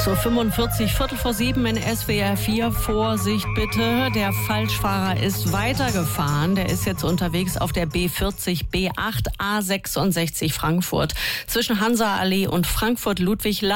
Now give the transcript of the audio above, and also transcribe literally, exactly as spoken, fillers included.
So fünfundvierzig, Viertel vor sieben in S W R vier. Vorsicht bitte, der Falschfahrer ist weitergefahren. Der ist jetzt unterwegs auf der B vierzig, B acht, A sechsundsechzig Frankfurt. Zwischen Hansa-Allee und Frankfurt-Ludwig